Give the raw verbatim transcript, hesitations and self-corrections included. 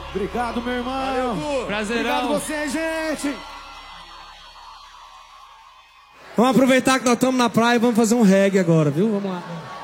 Obrigado, meu irmão. Valeu, Prazerão. Obrigado você, gente. Vamos aproveitar que nós estamos na praia e vamos fazer um reggae agora, viu? Vamos lá.